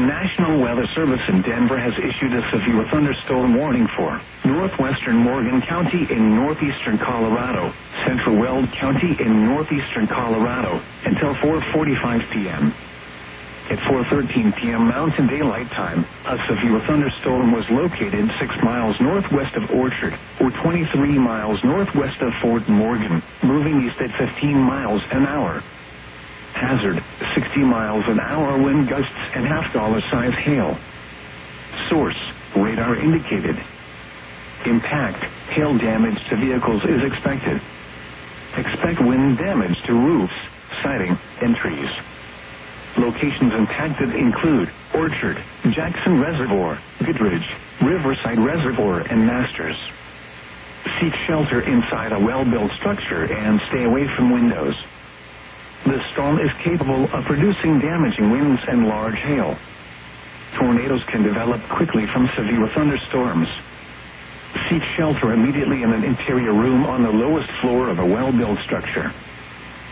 National Weather Service in Denver has issued a severe thunderstorm warning for northwestern Morgan County in northeastern Colorado, central Weld County in northeastern Colorado, until 4:45 p.m. At 4:13 p.m. Mountain Daylight Time, a severe thunderstorm was located 6 miles northwest of Orchard, or 23 miles northwest of Fort Morgan, moving east at 15 miles an hour. Hazard, 60 miles an hour wind gusts and half-dollar-size hail. Source, radar indicated. Impact, hail damage to vehicles is expected. Expect wind damage to roofs, siding, and trees. Locations impacted include Orchard, Jackson Reservoir, Goodridge, Riverside Reservoir, and Masters. Seek shelter inside a well-built structure and stay away from windows. The storm is capable of producing damaging winds and large hail. Tornadoes can develop quickly from severe thunderstorms. Seek shelter immediately in an interior room on the lowest floor of a well-built structure.